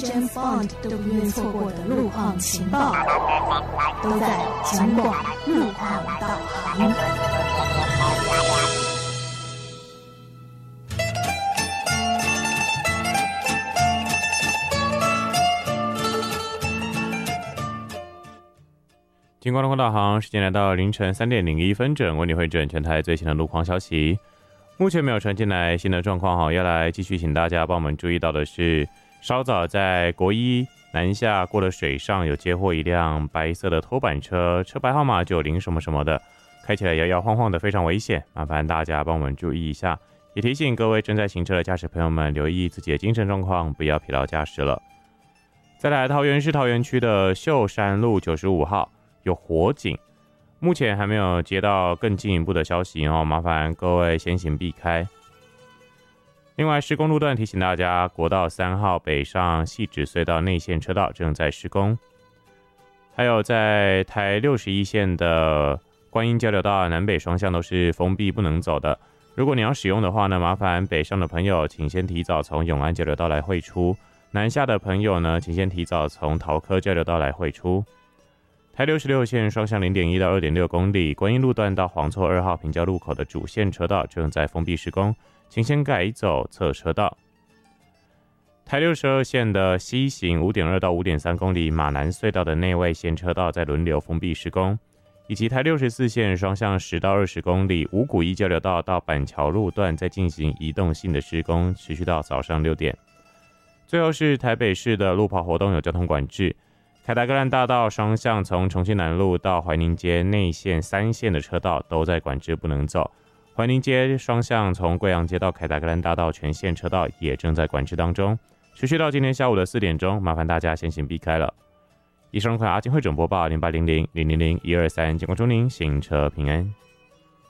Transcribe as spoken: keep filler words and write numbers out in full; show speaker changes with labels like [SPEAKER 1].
[SPEAKER 1] James Bond 都不愿错过的路况情报，都在警广路况导航。
[SPEAKER 2] 警广路况导航，时间来到凌晨三点零一分整，为你汇整全台最新的路况消息。目前没有传进来新的状况哈，要来继续请大家帮我们注意到的是，稍早在国一南下过了水上，有接获一辆白色的拖板车，车牌号码九零什么什么的，开起来摇摇晃晃的，非常危险，麻烦大家帮我们注意一下。也提醒各位正在行车的驾驶朋友们，留意自己的精神状况，不要疲劳驾驶了。再来，桃园市桃园区的秀山路九十五号。有火警，目前还没有接到更进一步的消息哦，麻烦各位先行避开。另外，施工路段提醒大家，国道三号北上汐止隧道内线车道正在施工，还有在台六十一线的观音交流道南北双向都是封闭不能走的。如果你要使用的话呢，麻烦北上的朋友请先提早从永安交流道来汇出，南下的朋友呢，请先提早从桃科交流道来汇出。台六十六线双向 零点一 到 二点六 公里，观音路段到黄厝二号平交路口的主线车道正在封闭施工，请先改走侧车道。台六十二线的西行 五点二 到 五点三 公里马南隧道的内外线车道在轮流封闭施工，以及台六十四线双向十到二十公里五股一交流道到板桥路段在进行移动性的施工，持续到早上六点。最后是台北市的路跑活动有交通管制，凯达格兰大道双向从重庆南路到怀宁街内线三线的车道都在管制不能走，怀宁街双向从贵阳街到凯达格兰大道全线车道也正在管制当中，持续到今天下午的四点钟，麻烦大家先行避开了。以上款阿金汇总播报零八零零零零零一二三，警告祝您行车平安。